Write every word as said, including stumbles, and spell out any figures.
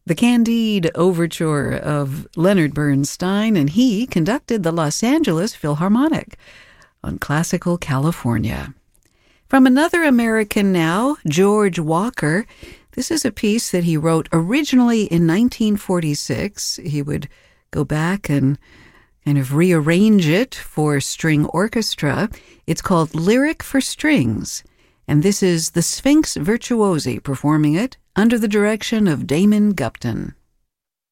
the Candide Overture of Leonard Bernstein, and he conducted the Los Angeles Philharmonic on Classical California. From another American now, George Walker, this is a piece that he wrote originally in nineteen forty-six. He would go back and kind of rearrange it for string orchestra. It's called Lyric for Strings, and this is the Sphinx Virtuosi performing it under the direction of Damon Gupton.